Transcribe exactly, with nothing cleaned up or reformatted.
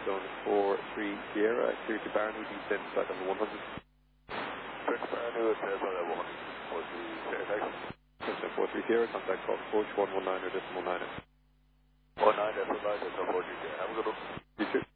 zone four three Sierra, clear to Barney, descend flight level one hundred. Clear to Barney, descend flight level one hundred. four three Sierra, taxi. Descend four three Sierra, contact call approach one one nine or decimal nine. one nine, decimal nine, descend four three Sierra. Have a good one. You too.